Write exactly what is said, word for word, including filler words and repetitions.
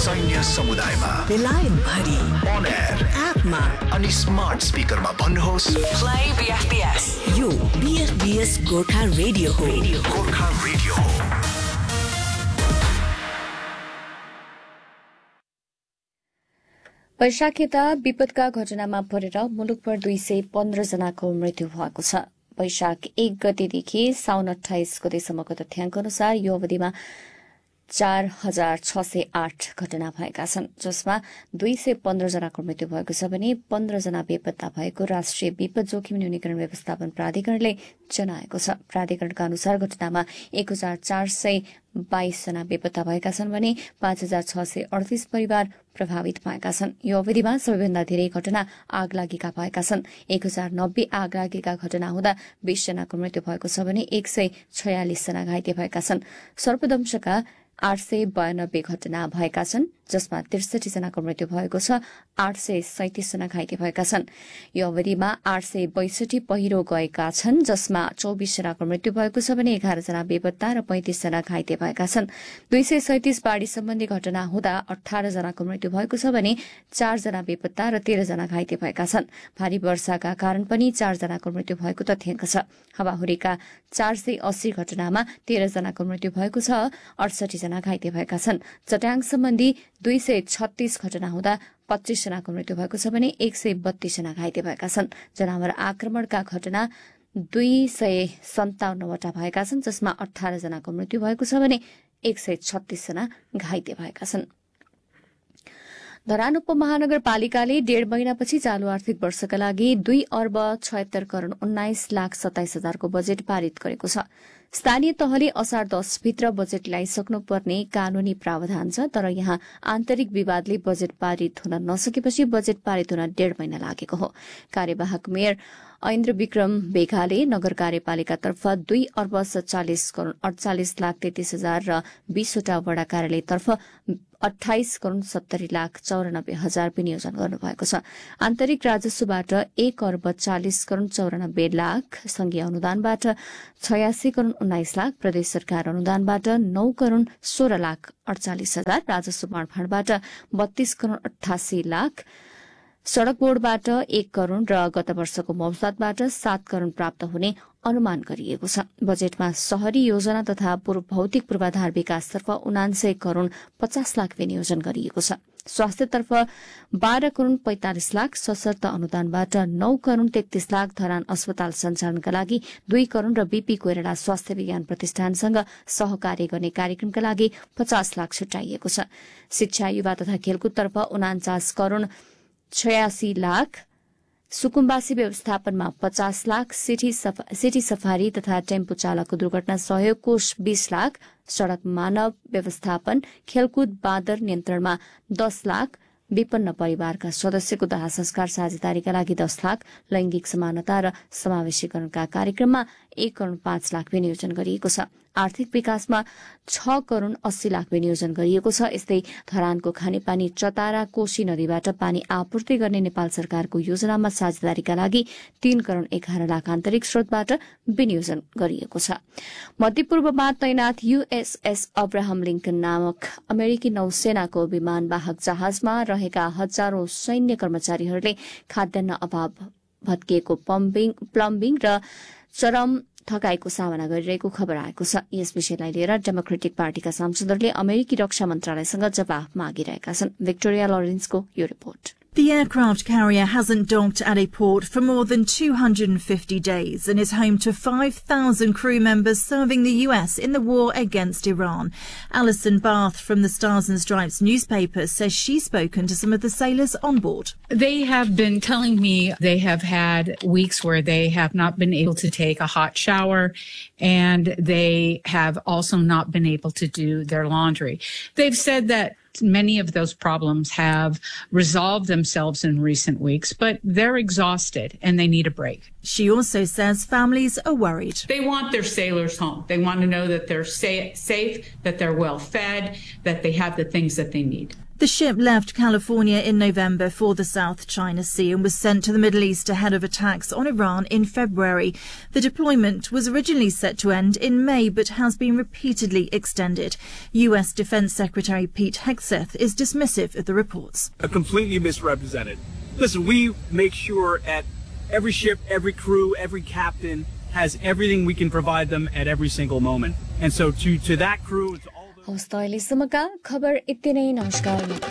सैन्य समुदायमा बेलायत भरि अन एयर एपमा अनि स्मार्ट स्पिकरमा भन्नुहोस् प्ले बीएफबीएस। यो बीएफबीएस गोर्खा रेडियो हो। गोर्खा रेडियो हो। वैशाखीता विपदका घटनामा परेर मुलुकभर दुई सय पन्ध्र जनाको मृत्यु भएको छ। वैशाख एक गतेदेखि साउन अठाइस गतेसम्मको तथ्याङ्क अनुसार यो अवधिमा चार हजार छ सय आठ घटना भएका छन्, जसमा दुई सय पन्ध्र जनाको मृत्यु भएको छ भने पन्ध्र जना बेपत्ता भएको राष्ट्रिय विपद जोखिम न्यूनीकरण व्यवस्थापन प्राधिकरणले जनाएको छ। प्राधिकरणका अनुसार घटनामा एक हजार चार सय बाइस जना बेपत्ता भएका छन् भने पाँच हजार छ सय अडतिस परिवार प्रभावित भएका छन्। यो अवधिमा सबैभन्दा धेरै घटना आगलागीका भएका छन्। एक हजार नब्बे आगलागीका घटना हुँदा बीस जनाको मृत्यु भएको छ भने एक सय छयालिस जना घाइते भएका छन्। सर्पदंशका आठ सय बयानब्बे घटना भएका छन्, जसमा त्रिसठी जनाको मृत्यु भएको छ। आठ सय सैतिस जना घाइते भएका छन्। यो अवधिमा आठ सय बैसठी पहिरो गएका छन्, जसमा चौबिस जनाको मृत्यु भएको छ भने एघार जना बेपत्ता र पैंतिस जना घाइते भएका छन्। दुई सय सैतिस बाढ़ी सम्बन्धी घटना हुँदा अठार जनाको मृत्यु भएको छ भने चार जना बेपत्ता र तेह्र जना घाइते भएका छन्। भारी वर्षाका कारण पनि चार जनाको मृत्यु भएको तथ्याङ्क छ। हावाहुरीका चार सय अस्सी घटनामा तेह्र जनाको मृत्यु भएको छ। अडसठी जना घाइते भएका छन्। चट्याङ सम्बन्धी दुई सय छत्तीस घटना हुँदा पच्चीस जनाको मृत्यु भएको छ भने एक सय बत्तीस जना घाइते भएका छन्। जनावर आक्रमणका घटना दुई सय सन्ताउन्नवटा भएका छन्, जसमा अठार जनाको मृत्यु भएको छ भने एक सय छत्तीस जना घाइते भएका छन्। धरान उपमहानगरपालिकाले डेढ़ महिनापछि चालू आर्थिक वर्षका लागि दुई अर्ब छयत्तर करोड़ उन्नाइस लाख सत्ताइस हजारको बजेट पारित गरेको छ। स्थानीय तहले असार दस भित्र बजेट ल्याइसक्नुपर्ने कानूनी प्रावधान छ, तर यहाँ आन्तरिक विवादले बजेट पारित हुन नसकेपछि बजेट पारित हुन डेढ़ महिना लागेको हो। कार्यवाहक मेयर ऐन्द्र विक्रम बेघाले नगर कार्यपालिकातर्फ दुई अर्ब सत्तालिस करोड़ अड़चालिस लाख तैतिस हजार र बीसवटा वडा कार्यालयतर्फ अठाइस करोड़ सत्तरी लाख चौरानब्बे हजार विनियोजन गर्नुभएको छ। आन्तरिक राजस्वबाट एक अर्ब चालिस करोड़ चौरानब्बे लाख, संघीय अनुदानबाट छयासी करोड़ उन्नाइस लाख, प्रदेश सरकार अनुदानबाट नौ करोड़ सोह्र लाख अड़चालिस हजार, राजस्व माडफाँडबाट बत्तीस करोड़ अठासी लाख, सड़क बोर्डबाट एक करोड़ र गत वर्षको मौसतबाट सात करोड़ प्राप्त हुने अनुमान गरिएको छ। बजेटमा शहरी योजना तथा भौतिक पूर्वाधार विकासतर्फ उनान्सय करोड़ पचास लाख विनियोजन गरिएको छ। स्वास्थ्यतर्फ बाह्र करोड़ पैंतालिस लाख, सशर्त अनुदानबाट नौ करोड़ तेत्तीस लाख, धरान अस्पताल सञ्चालनका लागि दुई करोड़ र बीपी कोइराला स्वास्थ्य विज्ञान प्रतिष्ठानसँग सहकार्य गर्ने कार्यक्रमका लागि पचास लाख छुट्याइएको छ। शिक्षा, युवा तथा खेलकुदतर्फ उनान्चास करोड़ छयासी लाख, सुकुम्बासी व्यवस्थापनमा पचास लाख, सिटी, सफा, सिटी सफारी तथा टेम्पो चालकको दुर्घटना सहयोग कोष बीस लाख, सड़क मानव व्यवस्थापन, खेलकुद बाँदर नियन्त्रणमा दस लाख, विपन्न परिवारका सदस्यको दाह संस्कार साझेदारीका लागि दस लाख, लैंगिक समानता र समावेशीकरणका कार्यक्रममा एक करोड़ पाँच लाख विनियोजन गरिएको छ। आर्थिक विकासमा छ करोड़ अस्सी लाख विनियोजन गरिएको छ। यस्तै धरानको खानेपानी चतारा कोशी नदीबाट पानी आपूर्ति गर्ने नेपाल सरकारको योजनामा साझेदारीका लागि तीन करोड़ एघार लाख आन्तरिक स्रोतबाट विनियोजन गरिएको छ। मध्यपूर्वमा तैनात यूएसएस अब्राहम लिंकन नामक अमेरिकी नौसेनाको विमानवाहक जहाजमा रहेका हजारौं सैन्य कर्मचारीहरूले खाद्यान्न अभाव, भत्किएको प्लम्बिङ र चरम थकाईको सामना गरिरहेको खबर आएको छ। यस विषयलाई लिएर डेमोक्रेटिक पार्टीका सांसदहरूले अमेरिकी रक्षा मन्त्रालयसँग जवाफ मागिरहेका छन्। विक्टोरिया लरेन्सको यो report. The aircraft carrier hasn't docked at a port for more than two hundred fifty days and is home to five thousand crew members serving the U S in the war against Iran. Alison Barth from the Stars and Stripes newspaper says she's spoken to some of the sailors on board. They have been telling me they have had weeks where they have not been able to take a hot shower, and they have also not been able to do their laundry. They've said that many of those problems have resolved themselves in recent weeks, but they're exhausted and they need a break. She also says families are worried. They want their sailors home. They want to know that they're sa- safe, that they're well fed, that they have the things that they need. The ship left California in November for the South China Sea and was sent to the Middle East ahead of attacks on Iran in February. The deployment was originally set to end in May but has been repeatedly extended. U S Defense Secretary Pete Hegseth is dismissive of the reports. Completely misrepresented. Listen, we make sure at every ship, every crew, every captain has everything we can provide them at every single moment. And so to, to that crew, to all हवस् त अहिलेसम्मका खबर यति नै। नमस्कार।